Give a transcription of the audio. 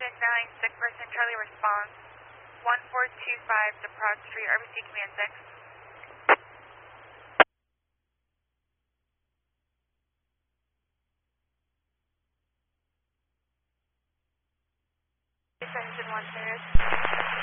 9, sick person, Charlie response. 1425 to Prague Street, RBC Command 6. Engine 1 service.